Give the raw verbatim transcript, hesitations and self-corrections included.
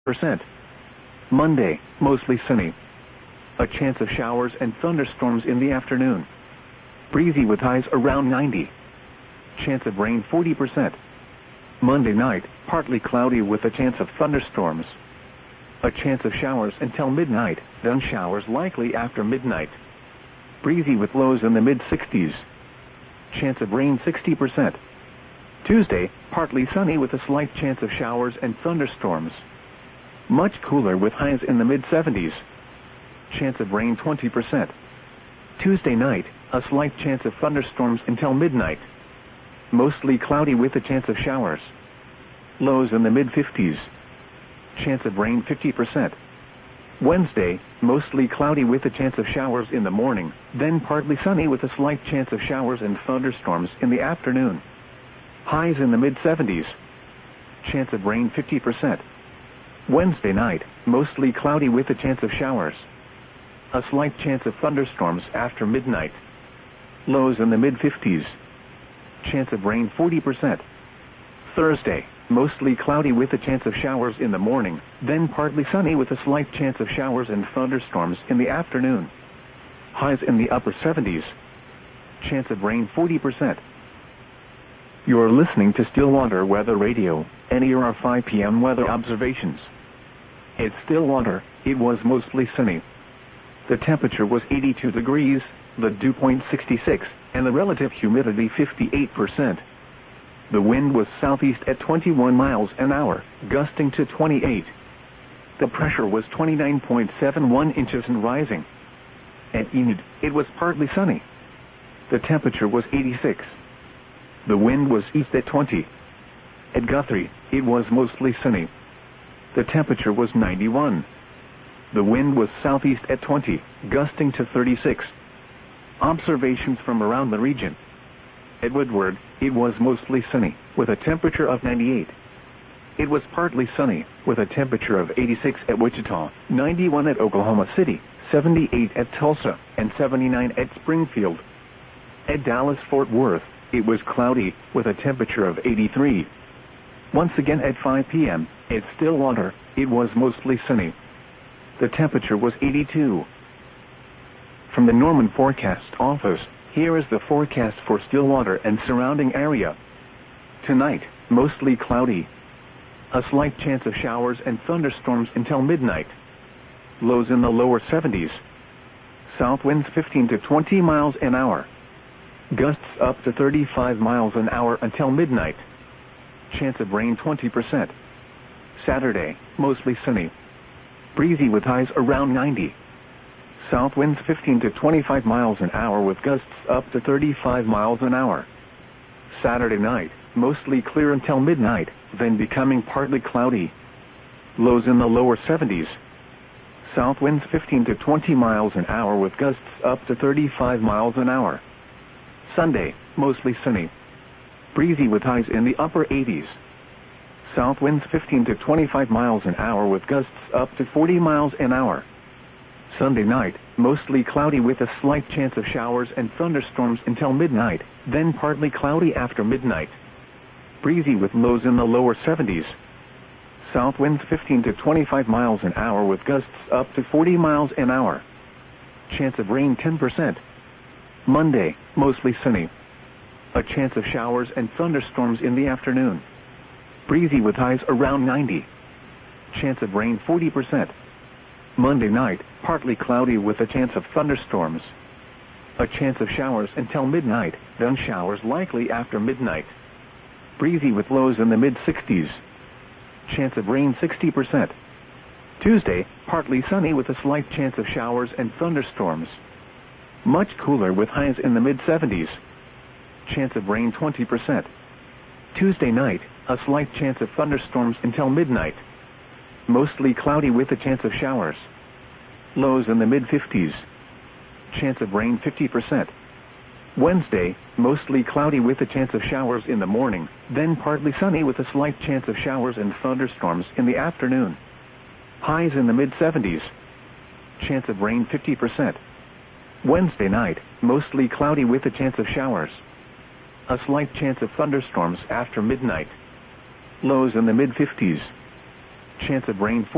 percent. Monday, mostly sunny. A chance of showers and thunderstorms in the afternoon. Breezy with highs around ninety. Chance of rain forty percent. Monday night, partly cloudy with a chance of thunderstorms. A chance of showers until midnight, then showers likely after midnight. Breezy with lows in the mid sixties. Chance of rain sixty percent. Tuesday, partly sunny with a slight chance of showers and thunderstorms. Much cooler with highs in the mid seventies. Chance of rain twenty percent. Tuesday night, a slight chance of thunderstorms until midnight. Mostly cloudy with a chance of showers. Lows in the mid fifties. Chance of rain fifty percent. Wednesday, mostly cloudy with a chance of showers in the morning, then partly sunny with a slight chance of showers and thunderstorms in the afternoon. Highs in the mid seventies. Chance of rain fifty percent. Wednesday night, mostly cloudy with a chance of showers. A slight chance of thunderstorms after midnight. Lows in the mid fifties. Chance of rain forty percent. Thursday, mostly cloudy with a chance of showers in the morning, then partly sunny with a slight chance of showers and thunderstorms in the afternoon. Highs in the upper seventies. Chance of rain forty percent. You're listening to Stillwater Weather Radio, N E R R five p m weather observations. At Stillwater, it was mostly sunny. The temperature was eighty-two degrees, the dew point sixty-six, and the relative humidity fifty-eight percent. The wind was southeast at twenty-one miles an hour, gusting to twenty-eight. The pressure was twenty-nine point seven one inches and rising. At Enid, it was partly sunny. The temperature was eighty-six. The wind was east at twenty. At Guthrie, it was mostly sunny. The temperature was ninety-one. The wind was southeast at twenty, gusting to thirty-six. Observations from around the region. At Woodward, it was mostly sunny, with a temperature of ninety-eight. It was partly sunny, with a temperature of eighty-six at Wichita, ninety-one at Oklahoma City, seventy-eight at Tulsa, and seventy-nine at Springfield. At Dallas-Fort Worth, it was cloudy, with a temperature of eighty-three. Once again at five p m, at Stillwater, it was mostly sunny. The temperature was eighty-two. From the Norman Forecast Office, here is the forecast for Stillwater and surrounding area. Tonight, mostly cloudy. A slight chance of showers and thunderstorms until midnight. Lows in the lower seventies. South winds fifteen to twenty miles an hour. Gusts up to thirty-five miles an hour until midnight. Chance of rain twenty percent. Saturday, mostly sunny. Breezy with highs around ninety. South winds fifteen to twenty-five miles an hour with gusts up to thirty-five miles an hour. Saturday night, mostly clear until midnight, then becoming partly cloudy. Lows in the lower seventies. South winds fifteen to twenty miles an hour with gusts up to thirty-five miles an hour. Sunday, mostly sunny. Breezy with highs in the upper eighties. South winds fifteen to twenty-five miles an hour with gusts up to forty miles an hour. Sunday night, mostly cloudy with a slight chance of showers and thunderstorms until midnight, then partly cloudy after midnight. Breezy with lows in the lower seventies. South winds fifteen to twenty-five miles an hour with gusts up to forty miles an hour. Chance of rain ten percent. Monday, mostly sunny. A chance of showers and thunderstorms in the afternoon. Breezy with highs around ninety. Chance of rain forty percent. Monday night, partly cloudy with a chance of thunderstorms. A chance of showers until midnight, then showers likely after midnight. Breezy with lows in the mid sixties. Chance of rain sixty percent. Tuesday, partly sunny with a slight chance of showers and thunderstorms. Much cooler with highs in the mid seventies. Chance of rain twenty percent. Tuesday night, a slight chance of thunderstorms until midnight. Mostly cloudy with a chance of showers. Lows in the mid fifties. Chance of rain fifty percent. Wednesday, mostly cloudy with a chance of showers in the morning, then partly sunny with a slight chance of showers and thunderstorms in the afternoon. Highs in the mid seventies. Chance of rain fifty percent. Wednesday night, mostly cloudy with a chance of showers. A slight chance of thunderstorms after midnight. Lows in the mid fifties. Chance of rain